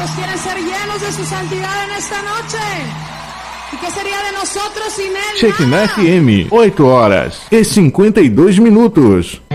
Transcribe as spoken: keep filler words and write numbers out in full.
¿Cuántos quieren ser llenos de su santidad en esta noche? ¿Y qué sería de nosotros sin él? Shekinah F M, oito horas e cinquenta e dois minutos.